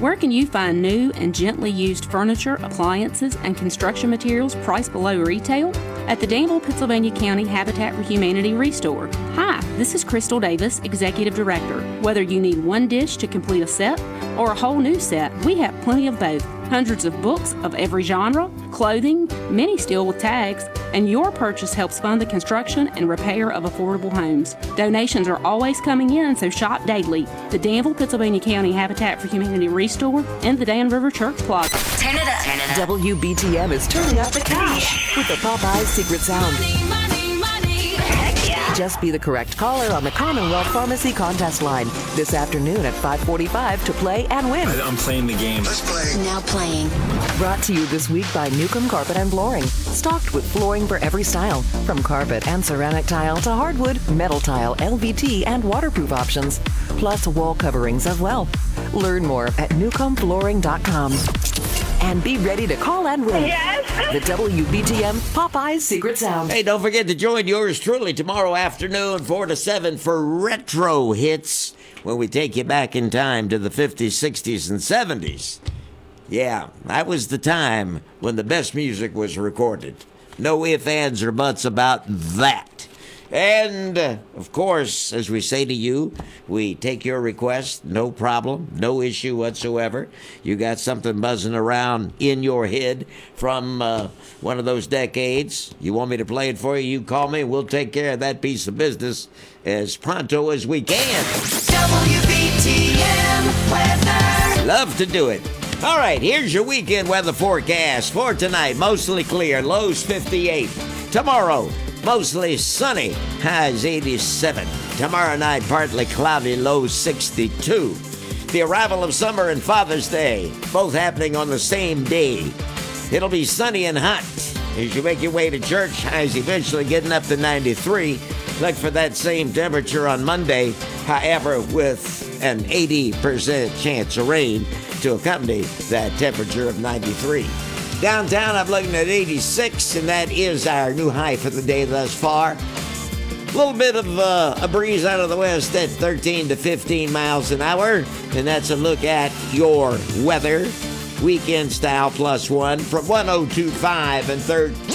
Where can you find new and gently used furniture, appliances, and construction materials priced below retail? At the Danville, Pennsylvania County Habitat for Humanity Restore. Hi, this is Crystal Davis, Executive Director. Whether you need one dish to complete a set or a whole new set, we have plenty of both. Hundreds of books of every genre, clothing, many still with tags, and your purchase helps fund the construction and repair of affordable homes. Donations are always coming in, so shop daily. The Danville, Pennsylvania County Habitat for Humanity Restore and the Dan River Church Plaza. Turn it up. WBTM is turning up the cash with the Popeyes Secret Sound. Heck yeah. Just be the correct caller on the Commonwealth Pharmacy contest line this afternoon at 5:45 to play and win. I'm playing the game. Let's play. Now playing. Brought to you this week by Newcomb Carpet and Flooring. Stocked with flooring for every style. From carpet and ceramic tile to hardwood, metal tile, LVT, and waterproof options. Plus wall coverings as well. Learn more at newcombflooring.com. And be ready to call and win. Yes. The WBTM Popeyes Secret Sound. Hey, don't forget to join yours truly tomorrow afternoon, 4 to 7, for Retro Hits, when we take you back in time to the 50s, 60s, and 70s. Yeah, that was the time when the best music was recorded. No ifs, ands, or buts about that. And, of course, as we say to you, we take your request, no problem, no issue whatsoever. You got something buzzing around in your head from one of those decades. You want me to play it for you, you call me, we'll take care of that piece of business as pronto as we can. WBTM weather. Love to do it. All right, here's your weekend weather forecast for tonight. Mostly clear, lows 58. Tomorrow, mostly sunny, highs 87. Tomorrow night, partly cloudy, lows 62. The arrival of summer and Father's Day, both happening on the same day. It'll be sunny and hot as you make your way to church. Highs eventually getting up to 93. Look for that same temperature on Monday, however, with an 80% chance of rain to accompany that temperature of 93. Downtown, I'm looking at 86, and that is our new high for the day thus far. A little bit of a breeze out of the west at 13 to 15 miles an hour, and that's a look at your weather. Weekend style +1 from 102.5 and 3rd.